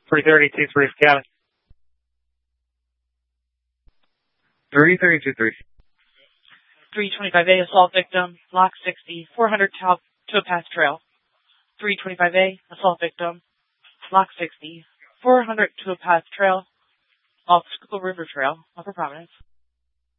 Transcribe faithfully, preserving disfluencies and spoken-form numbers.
three thirty-two, three cabin. three thirty-two, three. three twenty-five A, assault victim, block sixty, four hundred top towpath trail. three twenty-five A, assault victim, block sixty, four hundred towpath trail, off Schuylkill River Trail, Upper Providence.